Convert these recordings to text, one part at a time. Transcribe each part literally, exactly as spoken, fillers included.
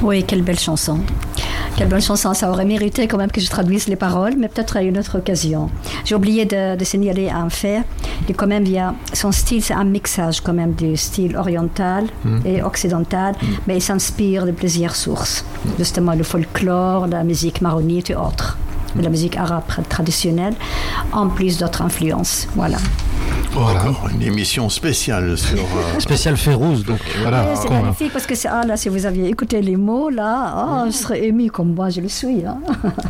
Oui, quelle belle chanson. Quelle bonne chanson. Ça aurait mérité quand même que je traduise les paroles, mais peut-être à une autre occasion. J'ai oublié de, de signaler un fait. Et quand même, il y a, son style, c'est un mixage quand même du style oriental mmh. et occidental, mmh. mais il s'inspire de plusieurs sources. Mmh. Justement, le folklore, la musique maronite et autres. De la musique arabe traditionnelle, en plus d'autres influences. Voilà. Voilà, une émission spéciale sur... Euh... Spéciale Férouz, donc voilà. Oui, c'est quand... magnifique parce que c'est, ah, là, si vous aviez écouté les mots, là, oh, je serais émue comme moi, je le suis. Hein.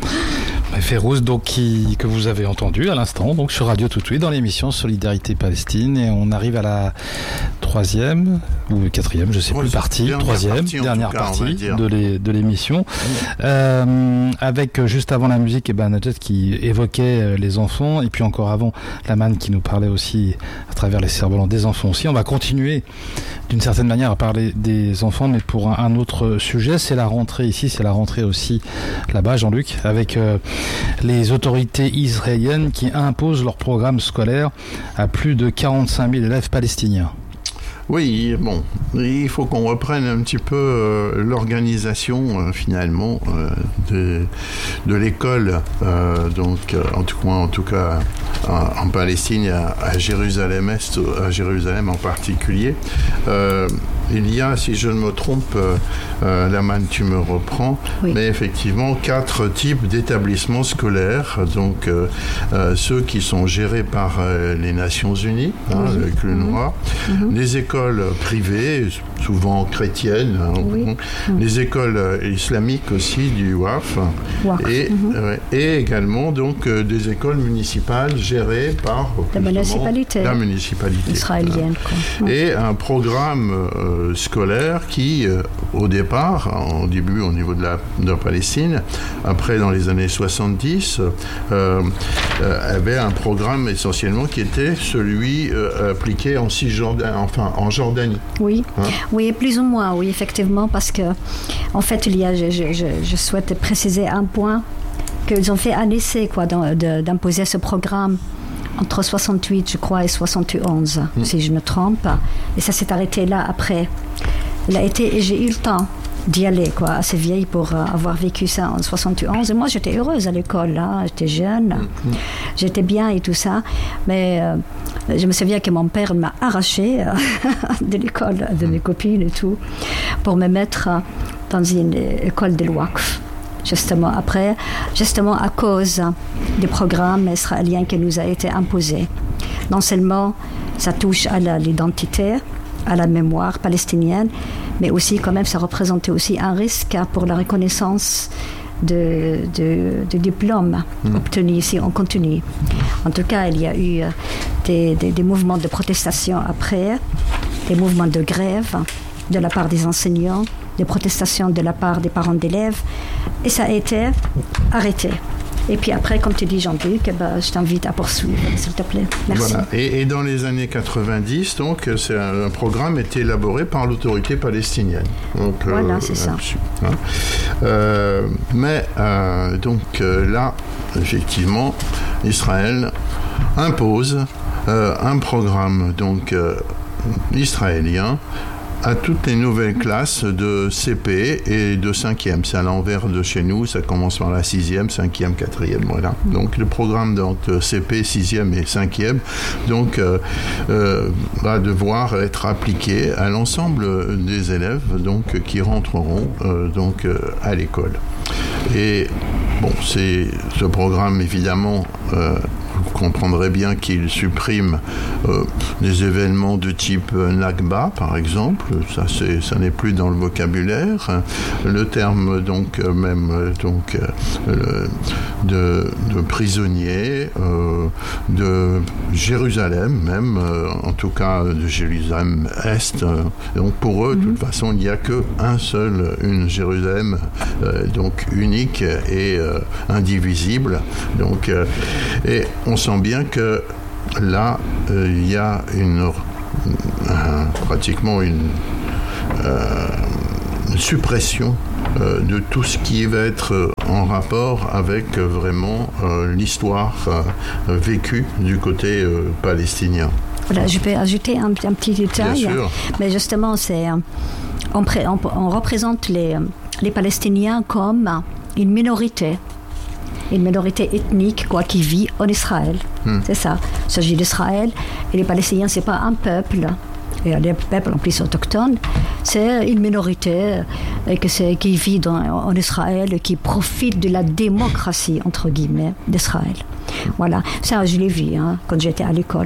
Férouz, donc, qui, que vous avez entendu à l'instant, donc sur Radio Tout de Suite, dans l'émission Solidarité Palestine, et on arrive à la troisième ou quatrième, je ne sais oui, plus, partie, dernière troisième, partie, dernière cas, partie de, les, de l'émission, mmh. euh, avec juste avant la musique, eh ben, Najat qui évoquait les enfants, et puis encore avant, Laman qui nous parlait aussi à travers les cerfs-volants des enfants aussi. On va continuer d'une certaine manière à parler des enfants, mais pour un, un autre sujet, c'est la rentrée ici, c'est la rentrée aussi là-bas, Jean-Luc, avec euh, les autorités israéliennes qui imposent leur programme scolaire à plus de quarante-cinq mille élèves palestiniens. Oui, bon, il faut qu'on reprenne un petit peu euh, l'organisation euh, finalement euh, de, de l'école, euh, donc euh, en tout cas, en, tout cas en, en Palestine, à, à Jérusalem-Est, à Jérusalem en particulier. Euh, il y a, si je ne me trompe, euh, euh, Laman, tu me reprends, oui. mais effectivement quatre types d'établissements scolaires, donc euh, euh, ceux qui sont gérés par euh, les Nations Unies, hein, oui. avec le noir, mm-hmm. les écoles privées, souvent chrétiennes, hein, oui. mm-hmm. les écoles islamiques aussi du Waqf, et, mm-hmm. euh, et également donc euh, des écoles municipales gérées par la municipalité, la municipalité israélienne. Hein. Et un programme euh, scolaire qui, euh, au départ, en début au niveau de la, de la Palestine, après dans les années soixante-dix, euh, euh, avait un programme essentiellement qui était celui euh, appliqué en Cisjordanie, enfin en Jordanie. Oui, hein? oui, plus ou moins, oui, effectivement, parce que en fait, il y a, je, je, je souhaite préciser un point qu'ils ont fait un essai, quoi, de, d'imposer ce programme entre soixante-huit, je crois, et soixante et onze, mmh. si je me trompe. Et ça s'est arrêté là après. Il a été, et j'ai eu le temps d'y aller, quoi, assez vieille pour euh, avoir vécu ça en soixante et onze. Et moi, j'étais heureuse à l'école, là. J'étais jeune, mmh. j'étais bien et tout ça. Mais euh, je me souviens que mon père m'a arraché euh, de l'école, de mes copines et tout, pour me mettre dans une école de l'Waqf. Justement après, justement à cause du programme israélien qui nous a été imposé. Non seulement ça touche à la, l'identité, à la mémoire palestinienne, mais aussi quand même ça représentait aussi un risque pour la reconnaissance de, de, de diplômes mmh. obtenus ici en continu. En tout cas, il y a eu des, des, des mouvements de protestation après, des mouvements de grève de la part des enseignants, des protestations de la part des parents d'élèves, et ça a été arrêté. Et puis après, comme tu dis, Jean-Luc, eh ben, je t'invite à poursuivre, s'il te plaît. Merci. Voilà. Et, et dans les années quatre-vingt-dix, donc, c'est un, un programme été élaboré par l'autorité palestinienne. Donc, voilà, euh, c'est ça. Hein. Euh, mais euh, donc euh, là, effectivement, Israël impose euh, un programme donc euh, israélien à toutes les nouvelles classes de C P et de cinquième. C'est à l'envers de chez nous, ça commence par la sixième, cinquième, quatrième, voilà. Donc le programme donc, C P, sixième et cinquième donc, euh, euh, va devoir être appliqué à l'ensemble des élèves donc, qui rentreront euh, donc, euh, à l'école. Et bon, c'est ce programme évidemment... Euh, vous comprendrez bien qu'il supprime euh, des événements de type Nakba, par exemple. Ça, c'est, ça n'est plus dans le vocabulaire. Le terme, donc, même donc, euh, de, de prisonnier, euh, de Jérusalem, même, euh, en tout cas de Jérusalem-Est. Donc, pour eux, de toute façon, il n'y a qu'un seul, une Jérusalem, euh, donc, unique et euh, indivisible. Donc, euh, et on sent bien que là, euh, il y a une, euh, pratiquement une, euh, une suppression euh, de tout ce qui va être en rapport avec euh, vraiment euh, l'histoire euh, vécue du côté euh, palestinien. Voilà, je peux ajouter un, un petit détail. Bien sûr. Mais justement, c'est, on, pré, on, on représente les... les Palestiniens comme une minorité, une minorité ethnique quoi, qui vit en Israël. Mm. C'est ça. Il s'agit d'Israël. Et les Palestiniens, ce n'est pas un peuple. Et les peuples en plus autochtones, c'est une minorité et que c'est, qui vit dans, en Israël et qui profite de la démocratie, entre guillemets, d'Israël. Voilà. Ça, je l'ai vu hein, quand j'étais à l'école.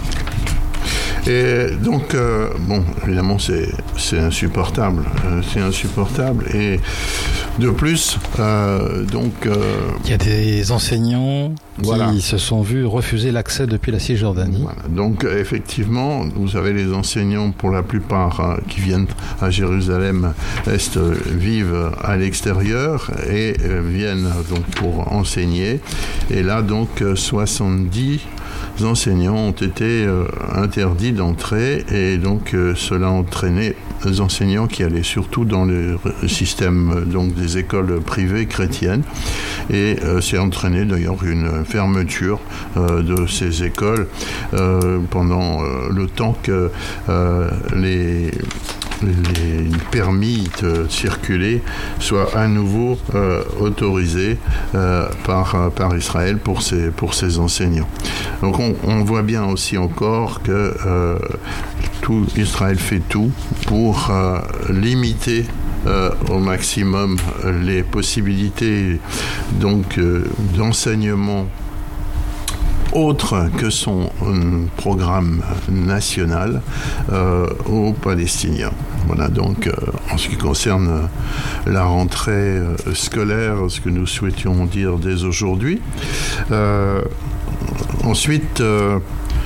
Et donc, euh, bon, évidemment, c'est, c'est insupportable. Euh, c'est insupportable. Et de plus, euh, donc... Euh, il y a des enseignants qui voilà. se sont vus refuser l'accès depuis la Cisjordanie. Voilà. Donc, effectivement, vous avez les enseignants, pour la plupart, hein, qui viennent à Jérusalem-Est, euh, vivent à l'extérieur et euh, viennent donc pour enseigner. Et là, donc, soixante-dix enseignants ont été euh, interdits d'entrer et donc euh, cela a entraîné les enseignants qui allaient surtout dans le système donc des écoles privées chrétiennes et euh, c'est entraîné d'ailleurs une fermeture euh, de ces écoles euh, pendant euh, le temps que euh, les les permis de circuler soient à nouveau euh, autorisés euh, par, par Israël pour ces, pour ces enseignants. Donc on, on voit bien aussi encore que euh, tout, Israël fait tout pour euh, limiter Euh, au maximum euh, les possibilités donc euh, d'enseignement autre que son euh, programme national euh, aux Palestiniens. Voilà donc euh, en ce qui concerne euh, la rentrée euh, scolaire, ce que nous souhaitions dire dès aujourd'hui. Euh, ensuite, euh,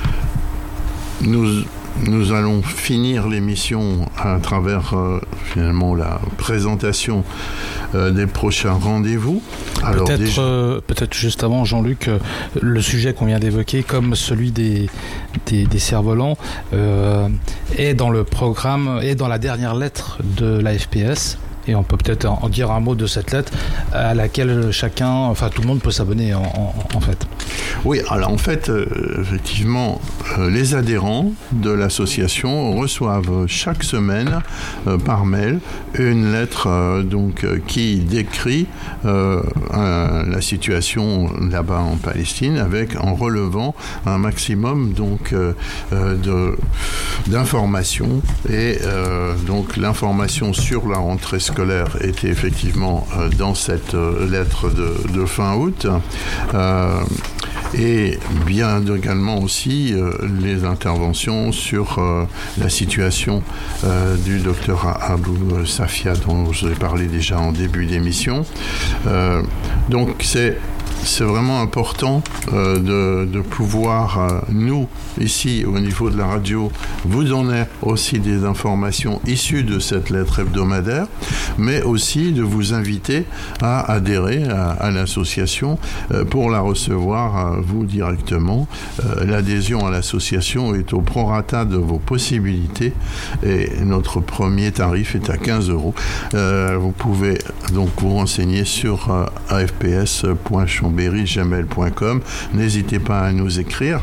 nous Nous allons finir l'émission à travers euh, finalement la présentation euh, des prochains rendez-vous. Alors, peut-être, déjà... euh, peut-être juste avant, Jean-Luc, euh, le sujet qu'on vient d'évoquer, comme celui des, des, des cerfs-volants, euh, est dans le programme, est dans la dernière lettre de l'A F P S. Et on peut peut-être en dire un mot de cette lettre à laquelle chacun, enfin tout le monde peut s'abonner en, en, en fait. Oui, alors en fait, euh, effectivement, euh, les adhérents de l'association reçoivent chaque semaine euh, par mail une lettre euh, donc, euh, qui décrit euh, un, la situation là-bas en Palestine avec, en relevant un maximum donc, euh, de, d'informations. Et euh, donc l'information sur la rentrée scolaire était effectivement euh, dans cette euh, lettre de, de fin août euh, et bien également aussi euh, les interventions sur euh, la situation euh, du docteur Abou Safia dont je vous ai parlé déjà en début d'émission. Euh, donc c'est C'est vraiment important euh, de, de pouvoir, euh, nous, ici, au niveau de la radio, vous donner aussi des informations issues de cette lettre hebdomadaire, mais aussi de vous inviter à adhérer à, à l'association euh, pour la recevoir, euh, vous, directement. Euh, l'adhésion à l'association est au prorata de vos possibilités et notre premier tarif est à quinze euros. Euh, vous pouvez donc vous renseigner sur euh, a f p s point chambéry arobase gmail point com. N'hésitez pas à nous écrire.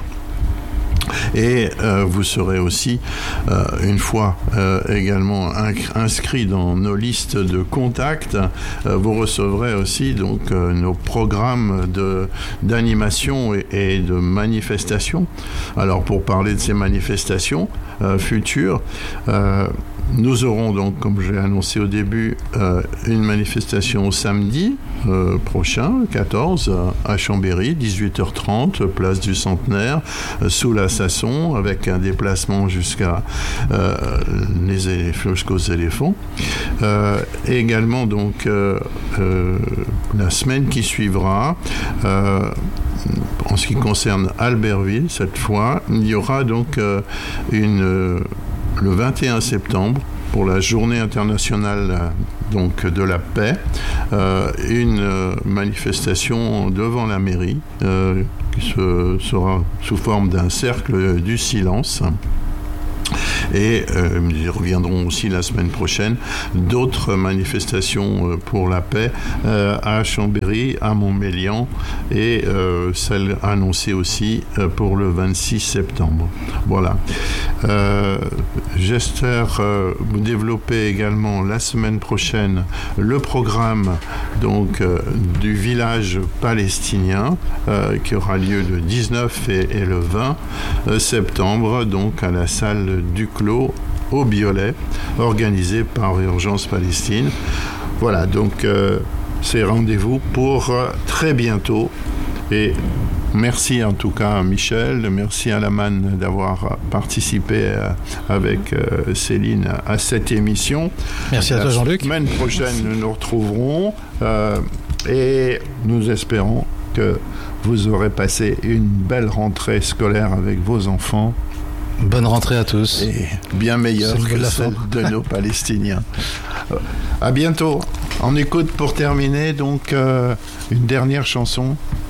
Et euh, vous serez aussi, euh, une fois euh, également inscrit dans nos listes de contacts, euh, vous recevrez aussi donc euh, nos programmes de, d'animation et, et de manifestation. Alors pour parler de ces manifestations euh, futures, euh, nous aurons donc, comme j'ai annoncé au début, euh, une manifestation samedi euh, prochain, quatorze, à Chambéry, dix-huit heures trente, place du Centenaire, euh, sous la Sasson, avec un déplacement jusqu'à euh, les éléphants, jusqu'aux éléphants. Euh, et également, donc, euh, euh, la semaine qui suivra, euh, en ce qui concerne Albertville, cette fois, il y aura donc euh, une... Euh, le vingt et un septembre, pour la journée internationale donc, de la paix, euh, une euh, manifestation devant la mairie euh, qui se, sera sous forme d'un cercle du silence. Et euh, ils reviendront aussi la semaine prochaine. D'autres manifestations euh, pour la paix euh, à Chambéry, à Montmélian et euh, celle annoncée aussi euh, pour le vingt-six septembre. Voilà. Euh, j'espère euh, développer également la semaine prochaine le programme donc euh, du village palestinien euh, qui aura lieu le dix-neuf et, et le vingt septembre donc à la salle Duclos au Biolay, organisé par Urgence Palestine. Voilà, donc euh, c'est rendez-vous pour euh, très bientôt. Et merci en tout cas à Michel, merci à Laman d'avoir participé euh, avec euh, Céline à cette émission. Merci à toi Jean-Luc. La semaine prochaine, nous nous retrouverons euh, et nous espérons que vous aurez passé une belle rentrée scolaire avec vos enfants. Bonne rentrée à tous. Et bien meilleure que celle de nos Palestiniens. À bientôt. On écoute pour terminer donc euh, une dernière chanson.